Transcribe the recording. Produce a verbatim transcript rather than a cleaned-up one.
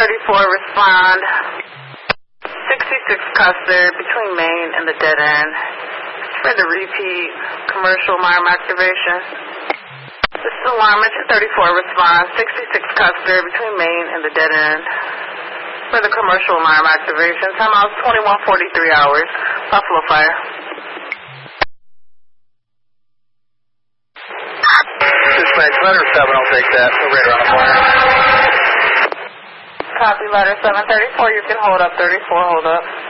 thirty-four, respond. sixty-six Custer, between Main and the dead end. For the repeat, commercial alarm activation. This is alarm engine thirty-four, respond. sixty-six Custer, between Main and the dead end. For the commercial alarm activation, time out twenty-one forty-three hours. Buffalo Fire. Dispatch, letter seven, I'll take that. We're right around the corner. Copy, letter seven thirty-four, you can hold up. thirty-four, hold up.